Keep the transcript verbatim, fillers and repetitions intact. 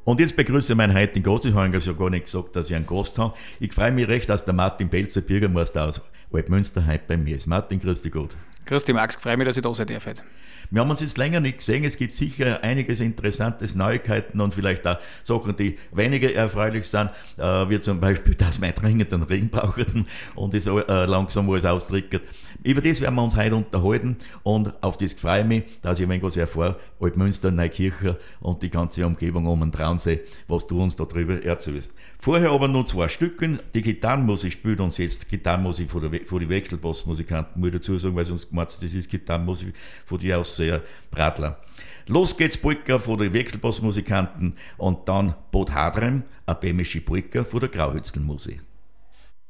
Und jetzt begrüße ich meinen heutigen Gast. Ich habe ja gar nicht gesagt, dass ich einen Gast habe. Ich freue mich recht, dass der Martin Pelzer, Bürgermeister aus Altmünster, heute bei mir ist. Martin, grüß dich gut. Grüß dich, Max. Ich freue mich, dass ich da sein darf. Wir haben uns jetzt länger nicht gesehen. Es gibt sicher einiges Interessantes, Neuigkeiten und vielleicht auch Sachen, die weniger erfreulich sind, äh, wie zum Beispiel, dass wir dringend einen Regen brauchten und es äh, langsam alles austrickert. Über das werden wir uns heute unterhalten und auf das freue ich mich, dass ich ein wenig was erfahre. Altmünster, Neukirchen und die ganze Umgebung um den Traunsee, was du uns darüber erzählst. Vorher aber noch zwei Stücken. Die Gitarrenmusik spielt uns jetzt Gitarrenmusik von, der, von den Wechselbassmusikanten, muss ich dazu sagen, weil sonst meint das ist Gitarrenmusik von dir aus sehr Bratler. Los geht's, Polka von den Wechselbassmusikanten und dann Bod Hadrem, eine bämische Polka von der Grauhützelmusik.